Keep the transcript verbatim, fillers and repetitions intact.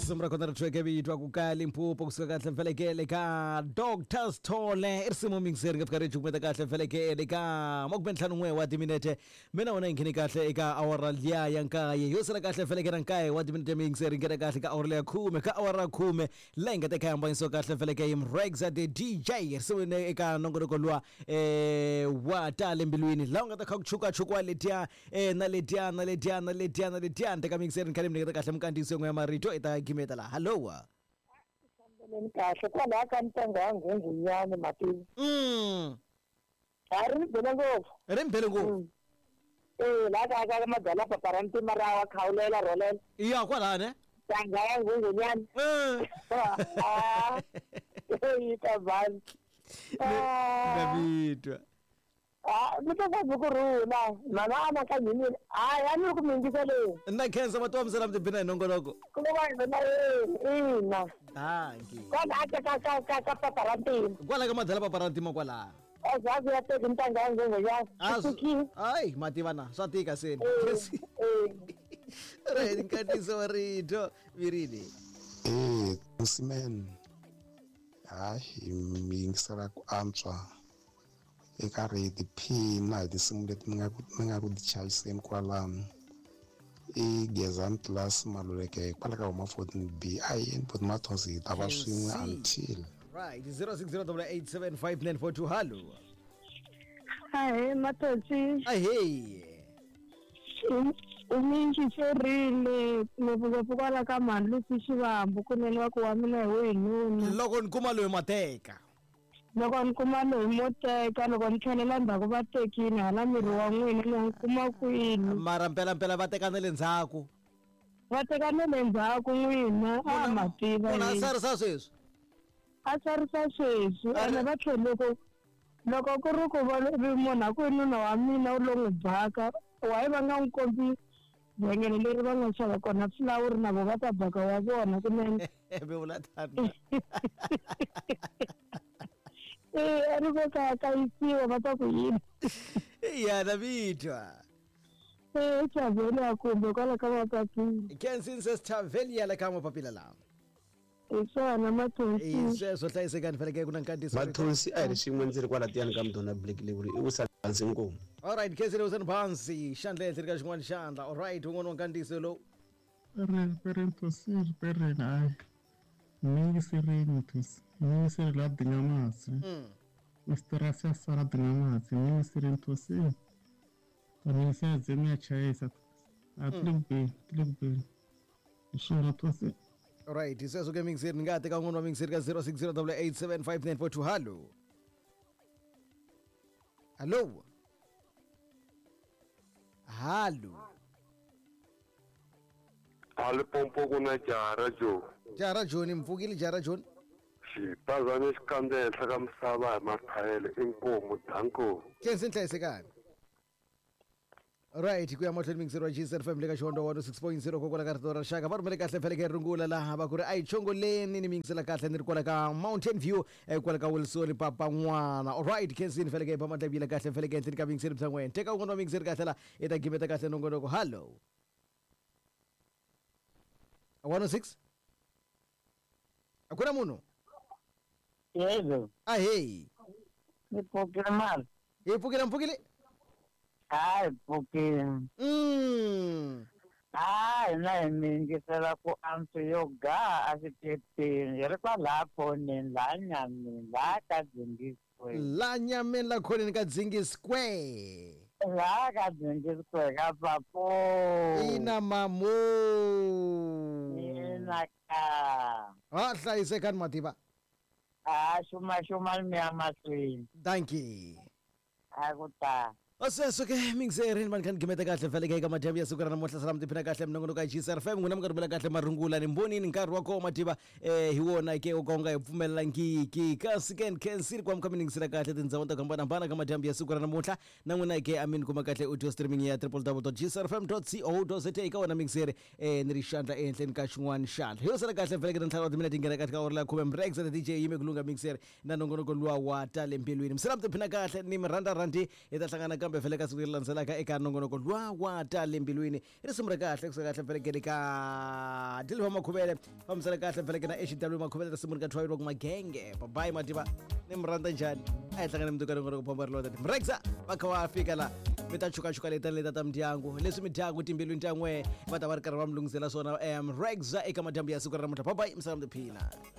Simra kona track bitwa ku kali mpupho kusuka kahle mvelekele ka Doctor Stole irisimo mingiseri ngafika rejumeta kahle mvelekele ka mokubenhlanu ngwe wa diminete mina wona ngini kahle eka awara liya yankaye yosela kahle mvelekele nkaye wa diminete mingiseri ngene kahle ka awara ya khume ka awara khume la ingate khaya mbangiso kahle mvelekele imrex the D J irisimo ne eka nongoroko lwa eh wa tale mbilwini la ngata khakuchuka chukwa letia eh na letia na letia na letia na letia ndeka mingiseri ngale mnikata kahle mkandiso ngwe marito eta gimeta la hello wa kahle kwala kantanga ngengunyane mapini mm ari bela ngo ere mbele ngo eh la ka ka madala paparanti marawa khawlela rolela iya kwala ne tanga ngengunyane eh ah eh itaban ngabitwa ah mutaka bukuruna mama ana kanyini ah yani kumingisa le na kenza watu wamzela mtibina nongoloko kuba na eh ina ah ngi kwala aka ka ka ka paparanti kwala kama dala paparanti makwala azazi ya teke ntanga ngengunyane ai mativana swatika seni eh right nkatiso warito virini eh Musimen hayi mingisela ku antswa eka ready phina tisimu leti mi nga ku mi nga ku dichayiseni kwalano i Gezani Plus Maluleke kwala ka huma fourteen B I N but mathosi ta va swin'we until right zero six zero eight seven five nine four two hallo Hai mathosi ai hey umingi serile ngopfu kwala ka mali xivambu kunene wa ku wa mina hi wenuna loko nikuma loyi mateka loko ni kuma loyi mo teka loko ni tlhelela ndzhaku va tekini hala miri wa n'wina ni n'wi kuma kwini mara mpela mpela va tekana le ndzhaku va tekane le ndzhaku n'wina a ma tiva munhu a sarisa sweswi a sarisa sweswi ene va tlhela loko loko ku ri ku ri munhu a ku i nuna wa mina u lo n'wi baka wayi va nga n'wi kombi vhengele leri va nga xava kona fulawuri na vo va ta baka wa vona kunene bevula tani eh ari ko ka kayisiwa va ta ku yini yana vitwa eh chavele akumbe kwala ka mapapila kensin sister velia la kama papila la isona mathosi iswo hlayisekani faneke kuna nkandiso mathosi a hi xin'we ndzi ri kwala tiyani ka mdona Black Label i usalansi nkomo alright kesile usani phansi xandla ehenhla ka xin'wana xandla alright un'wana wa nkandiso lo Peren, peren tosir, peren ay. Mingi sirin tos. Mingi sirin la dingamasi. Mistera sia sara dingamasi. Mingi sirin tosir. Mingi sia zemi achaisa. Atlugbe, atlugbe. Ishura tosir. alright iseso ke mingisiri ngate ka un'wana wa mingisiri ka zero six zero eight seven five nine four two hallo hallo hallo hali pompo kuna jara jo jara joni mfukile jara joni xipazani xikandza ehenhla ka misava hi mathayele inkomu danko kensi nhlayisekani right ku ya mahlweni mingisiri wa G S F M le ka xihondzo one oh six point zero kokwala ka rito ra rixaka va rhumele kahle mfaneke rungula laha va ku ri a hi chongoleni ni mingisela kahle ni ri kwala ka Mountain View kwala ka Wilson papa n'wana alright kensi ni faneke pama tlevile kahle mfaneke henhleni ka mingisiri bya n'wena teka un'wana wa mingisiri kahle la i ta gimeta kahle nongonoko hallo one oh six akuna munhu yezo a hey ni pokera mal hi pfukile mpfukile ai pokera mm ai na mingisela ku antswa yoga a xitepeni ri kwalaho ni la nyami la ka dzingiswe la nyameni la khoneni ka Dzingi Square la ka dzingiswe ka papo ina mamo ina ka ha hlayisekani mativa a xuma xuma mi ya mahlweni thank you a ku ta Aseso ke mingiseri ni manikani gimeta kahle mfaneke ka madyambu ya siku ra namuntlha salam tiphina kahle minongonoko ya G S F M n'wina mi nga rhumela kahle marungula ni mbonini nkarhi wa kona mativa eh hi wona ke u ka u nga hi pfumelelangiki kasi ke nkensiri kwa mkha mi ningisela kahle tindhawu ta ku hambanahambana ka madyambu ya siku ra namuntlha na n'wina ke amin kuma kahle audio streaming ya w w w dot g s f m dot co dot za eka wona mingiseri eh ni ri xandla ehenhleni ka xin'wana xandla hi yosela kahle mfaneke ntlhanu wa timinete nghena kahle ka ora la khume mrex the D J yime kulunga mingiseri na nongonoko luwa wa tale mbilwini mi salam tiphina kahle ni mi rhanda rhandi hi ta hlangana ka nakambe vele ka siku leri landzelaka eka nongonoko lwa wa tale mbilwini risimu ra kahle kusuka kahle vele ka Dilva Makhubele famsela kahle vele na H W Makhubele risimu ka Twayirwa ku magenge bye madiba ni mranda njani a hi hlangana mudukani ngoro ku phamba ri lota mrexa va kha va fika la mi ta chuka chuka leta leta ta ndyangu leswi mi dyaku timbilwini ta n'we va ta va ri karhi va mi lungisela swona um Rexa eka madyambu ya siku ra namuntlha bye bye msala mphina.